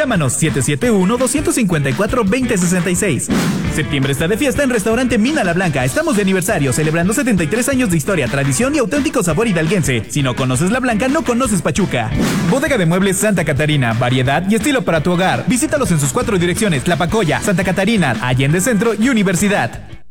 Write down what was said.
Llámanos 771-254-2066. Septiembre está de fiesta en Restaurante Mina La Blanca. Estamos de aniversario, celebrando 73 años de historia, tradición y auténtico sabor hidalguense. Si no conoces La Blanca, no conoces Pachuca. Bodega de Muebles Santa Catarina. Variedad y estilo para tu hogar. Visítalos en sus 4 direcciones: Tlapacoya, Santa Catarina, Allende Centro y Universidad.